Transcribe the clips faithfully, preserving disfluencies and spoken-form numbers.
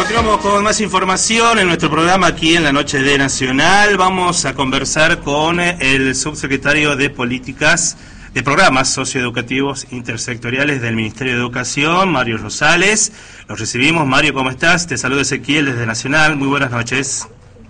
Continuamos con más información en nuestro programa aquí en la Noche de Nacional. Vamos a conversar con el subsecretario de Políticas de Programas Socioeducativos Intersectoriales del Ministerio de Educación, Mario Rosales. Los recibimos. Mario, ¿cómo estás? Te saluda Ezequiel desde Nacional. Muy buenas noches.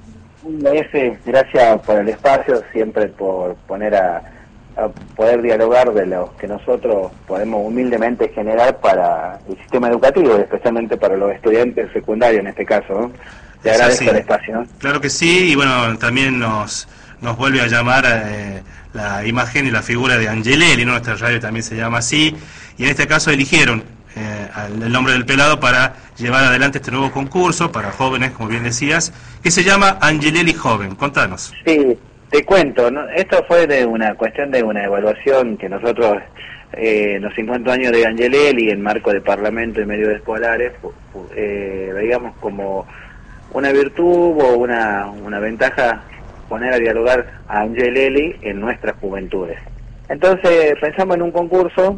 Efe, gracias por el espacio, siempre por poner a, a poder dialogar de lo que nosotros podemos humildemente generar para el sistema educativo, especialmente para los estudiantes secundarios en este caso, ¿no? Te Es agradezco así. el espacio, ¿no? Claro que sí, y bueno, también nos nos vuelve a llamar eh, la imagen y la figura de Angelelli, ¿no? Nuestra radio también se llama así, y en este caso eligieron eh, el nombre del pelado para llevar adelante este nuevo concurso para jóvenes, como bien decías, que se llama Angelelli Joven. Contanos. Sí, te cuento, ¿no? Esto fue de una cuestión de una evaluación que nosotros, eh, en los cincuenta años de Angelelli, en marco de Parlamento y medios escolares, eh, veíamos como una virtud o una, una ventaja poner a dialogar a Angelelli en nuestras juventudes. Entonces pensamos en un concurso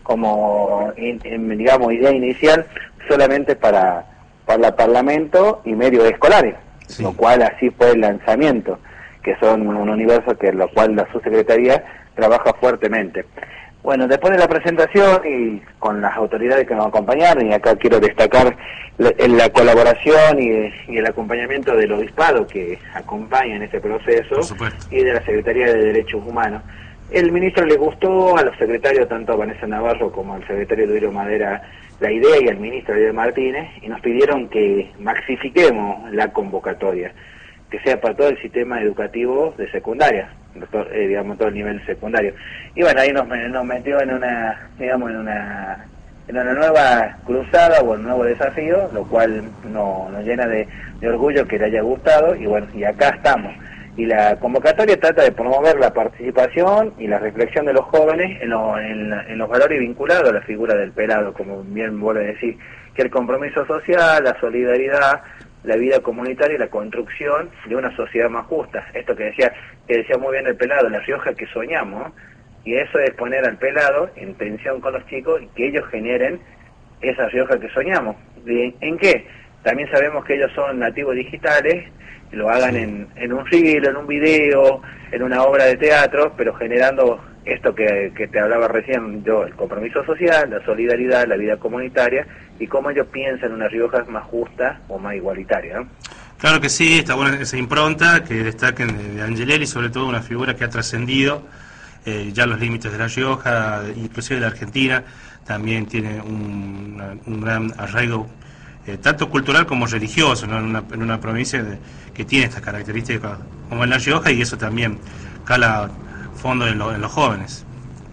como, in, in, digamos, idea inicial solamente para, para Parlamento y medios escolares, sí. Lo cual así fue el lanzamiento, que son un universo que lo cual la subsecretaría trabaja fuertemente. Bueno, después de la presentación y con las autoridades que nos acompañaron, y acá quiero destacar la, la colaboración y, y el acompañamiento del obispado que acompaña en este proceso, y de la Secretaría de Derechos Humanos. El ministro le gustó, a los secretarios, tanto a Vanessa Navarro como al secretario Duilio Madera, la idea, y al ministro Ariel Martínez, y nos pidieron que maxifiquemos la convocatoria, que sea para todo el sistema educativo de secundaria, eh, digamos, todo el nivel secundario. Y bueno, ahí nos, nos metió en una, digamos, en una en una nueva cruzada o un nuevo desafío, lo cual no, nos llena de, de orgullo que le haya gustado, y bueno, y acá estamos. Y la convocatoria trata de promover la participación y la reflexión de los jóvenes en, lo, en, en los valores vinculados a la figura del pelado, como bien vuelve a decir, que el compromiso social, la solidaridad, la vida comunitaria y la construcción de una sociedad más justa. Esto que decía que decía muy bien el pelado, la Rioja que soñamos, y eso es poner al pelado en tensión con los chicos y que ellos generen esa Rioja que soñamos. ¿En, en qué? También sabemos que ellos son nativos digitales, y lo hagan en, en un reel, en un video, en una obra de teatro, pero generando esto que, que te hablaba recién yo, el compromiso social, la solidaridad, la vida comunitaria, y cómo ellos piensan una Rioja más justa o más igualitaria, ¿no? Claro que sí, está buena esa impronta que destaquen de, de Angelelli, sobre todo una figura que ha trascendido eh, ya los límites de La Rioja, inclusive de la Argentina, también tiene un, una, un gran arraigo eh, tanto cultural como religioso, ¿no? en, una, en una provincia de, que tiene estas características como en La Rioja, y eso también cala fondo en, lo, en los jóvenes.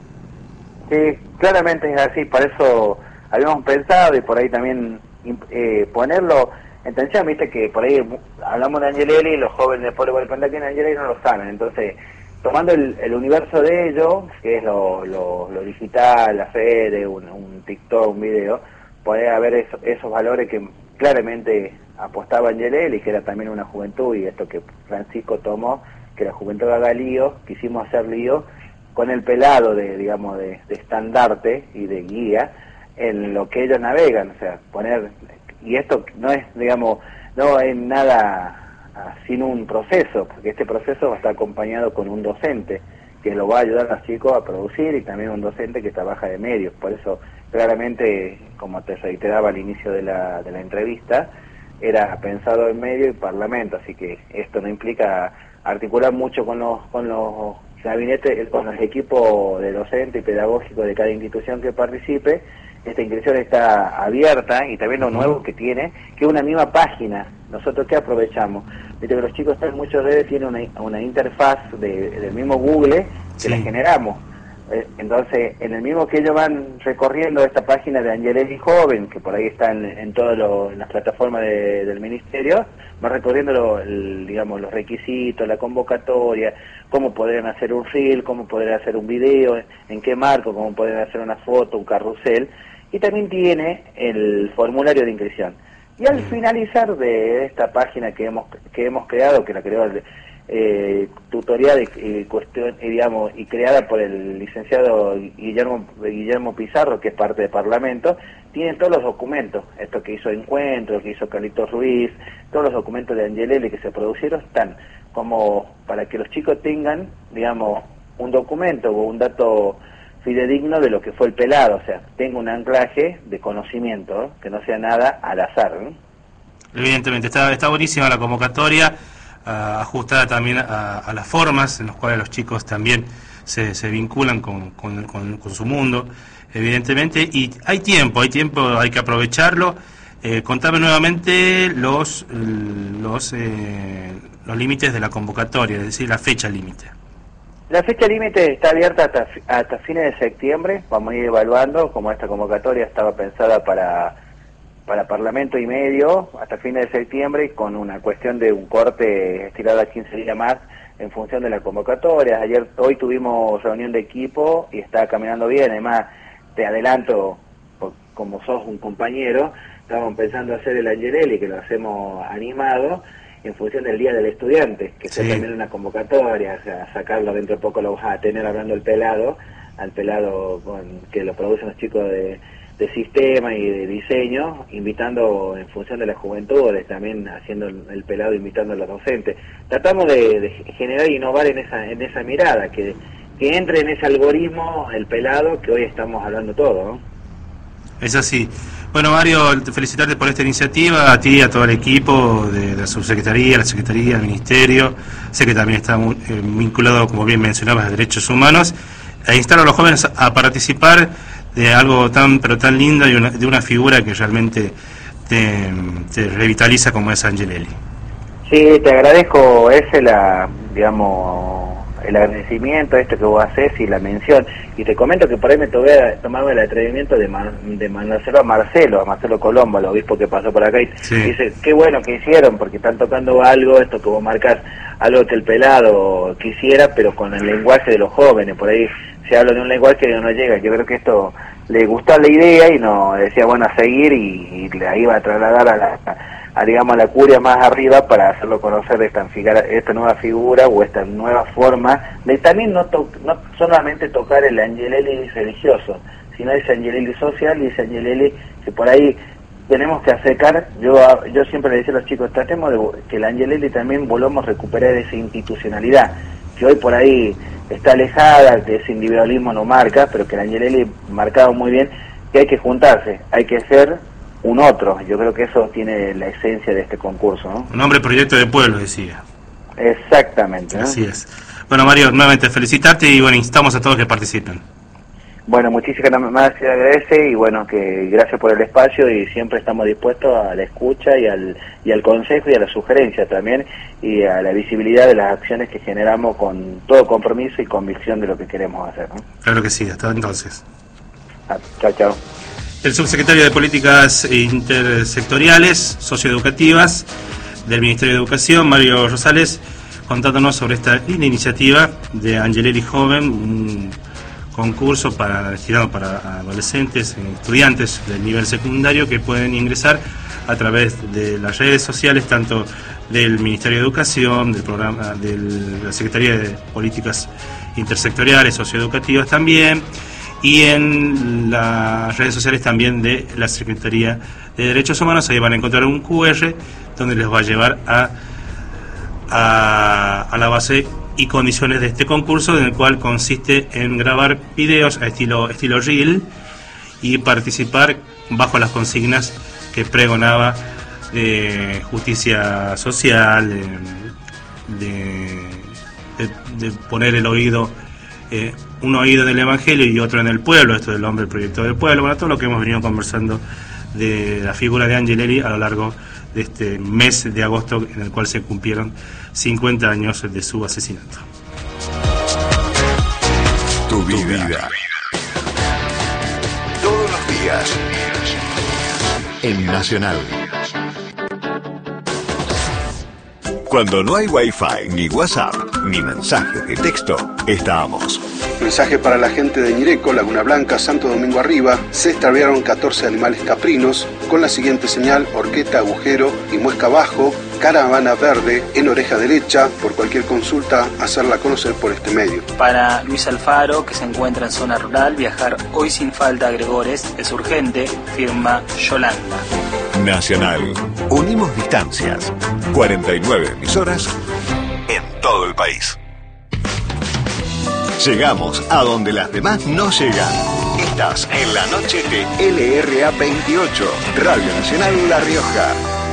Sí, claramente es así, por eso habíamos pensado, y por ahí también eh, ponerlo en tensión, viste que por ahí hablamos de Angelelli y los jóvenes después le vuelven a que en Angelelli no lo saben. Entonces, tomando el, el universo de ellos, que es lo, lo, lo digital, la fe de un, un TikTok, un video, poder haber eso, esos valores que claramente apostaba Angelelli, que era también una juventud, y esto que Francisco tomó, que la juventud haga lío, quisimos hacer lío con el pelado de, digamos, de, de estandarte y de guía en lo que ellos navegan, o sea, poner, y esto no es, digamos, no es nada ah, sin un proceso, porque este proceso va a estar acompañado con un docente que lo va a ayudar a los chicos a producir, y también un docente que trabaja de medios. Por eso, claramente, como te reiteraba al inicio de la, de la entrevista, era pensado en medio y parlamento, así que esto no implica articular mucho con los con los gabinetes, con los equipos de docente y pedagógico de cada institución que participe. Esta inscripción está abierta, y también lo nuevo que tiene, que es una misma página. Nosotros, ¿qué aprovechamos? Viste que los chicos están en muchas redes, tienen una, una interfaz de, del mismo Google que sí. La generamos. Entonces, en el mismo que ellos van recorriendo esta página de Angelelli Joven, que por ahí está en, en todas las plataformas de, del ministerio, van recorriendo lo, el, digamos, los requisitos, la convocatoria, cómo podrían hacer un reel, cómo podrían hacer un video, en qué marco, cómo podrían hacer una foto, un carrusel, y también tiene el formulario de inscripción. Y al finalizar de esta página que hemos que hemos creado, que la creó el, eh, tutorial y, y cuestión, y, digamos, y creada por el licenciado Guillermo Guillermo Pizarro, que es parte del Parlamento, tienen todos los documentos, esto que hizo Encuentro, que hizo Carlitos Ruiz, todos los documentos de Angelelli que se produjeron están como para que los chicos tengan, digamos, un documento o un dato fidedigno de lo que fue el pelado, o sea, tenga un anclaje de conocimiento, ¿no? Que no sea nada al azar, ¿no? Evidentemente, está, está buenísima la convocatoria, uh, ajustada también a, a las formas en las cuales los chicos también se, se vinculan con, con, con, con su mundo, evidentemente, y hay tiempo, hay tiempo, hay que aprovecharlo. Eh, contame nuevamente los los eh, los límites de la convocatoria, es decir, la fecha límite. La fecha límite está abierta hasta, hasta fines de septiembre, vamos a ir evaluando, como esta convocatoria estaba pensada para, para Parlamento y medio, hasta fines de septiembre, con una cuestión de un corte estirado a quince días más en función de la convocatoria. Ayer, hoy tuvimos reunión de equipo y está caminando bien, además te adelanto, como sos un compañero, estábamos pensando hacer el Angelelli, que lo hacemos animado, en función del Día del Estudiante, que sí. Se también una convocatoria, o sea, sacarlo dentro de poco lo vas a tener hablando el pelado, al pelado con, que lo producen los chicos de, de sistema y de diseño, invitando en función de las juventudes, también haciendo el, el pelado, invitando a los docentes. Tratamos de, de generar e innovar en esa, en esa mirada, que, que entre en ese algoritmo el pelado que hoy estamos hablando todo, ¿no? Es así. Bueno, Mario, felicitarte por esta iniciativa, a ti y a todo el equipo de, de la subsecretaría, la secretaría, el ministerio. Sé que también está muy, eh, vinculado, como bien mencionabas, a derechos humanos, e instar a los jóvenes a, a participar de algo tan, pero tan lindo y una, de una figura que realmente te, te revitaliza como es Angelelli. Sí, te agradezco ese, la, digamos, el agradecimiento a esto que vos haces y la mención, y te comento que por ahí me tomé, tomaba el atrevimiento de, man, de mandárselo a Marcelo, a Marcelo Colombo, al obispo que pasó por acá, y sí. Dice, qué bueno que hicieron, porque están tocando algo, esto que vos marcás, algo que el pelado quisiera, pero con el lenguaje de los jóvenes, por ahí se habla de un lenguaje que no llega. Yo creo que esto le gustó la idea y nos decía, bueno, a seguir, y, y la iba a trasladar a la... A, digamos, a la curia más arriba para hacerlo conocer de esta, esta nueva figura o esta nueva forma de también no, to, no solamente tocar el Angelelli religioso, sino ese Angelelli social y ese Angelelli que por ahí tenemos que acercar. Yo yo siempre le decía a los chicos, tratemos de que el Angelelli también volvamos a recuperar esa institucionalidad que hoy por ahí está alejada, que ese individualismo no marca, pero que el Angelelli marcaba muy bien que hay que juntarse, hay que ser un otro. Yo creo que eso tiene la esencia de este concurso, ¿no? Un hombre proyecto de pueblo, decía. Exactamente, ¿no? Así es. Bueno, Mario, nuevamente felicitarte y bueno, instamos a todos que participen. Bueno, muchísimas más se agradece y bueno, que gracias por el espacio y siempre estamos dispuestos a la escucha y al, y al consejo y a la sugerencia también y a la visibilidad de las acciones que generamos con todo compromiso y convicción de lo que queremos hacer, ¿no? Claro que sí, hasta entonces. Ah, chao, chao. El subsecretario de Políticas Intersectoriales, Socioeducativas del Ministerio de Educación, Mario Rosales, contándonos sobre esta linda iniciativa de Angelelli Joven, un concurso para, destinado para adolescentes, estudiantes del nivel secundario que pueden ingresar a través de las redes sociales, tanto del Ministerio de Educación, del programa de la Secretaría de Políticas Intersectoriales, Socioeducativas también, y en las redes sociales también de la Secretaría de Derechos Humanos. Ahí van a encontrar un cu erre donde les va a llevar a, a, a la base y condiciones de este concurso, en el cual consiste en grabar videos a estilo, estilo reel y participar bajo las consignas que pregonaba de justicia social, de, de, de, de poner el oído, eh, un oído en el Evangelio y otro en el pueblo, esto del hombre, el proyecto del pueblo, bueno, todo lo que hemos venido conversando de la figura de Angelelli a lo largo de este mes de agosto, en el cual se cumplieron cincuenta años de su asesinato. Tu vida. Todos los días. En Nacional. Cuando no hay Wi-Fi, ni WhatsApp, ni mensajes de texto, estamos. Mensaje para la gente de Ñireco, Laguna Blanca, Santo Domingo Arriba. Se extraviaron catorce animales caprinos con la siguiente señal: horqueta, agujero y muesca abajo. Caravana Verde en Oreja Derecha. Por cualquier consulta, hacerla conocer por este medio. Para Luis Alfaro, que se encuentra en zona rural, viajar hoy sin falta a Gregores es urgente, firma Yolanda. Nacional. Unimos distancias. cuarenta y nueve emisoras en todo el país. Llegamos a donde las demás no llegan. Estás en la noche de L R A veintiocho, Radio Nacional La Rioja.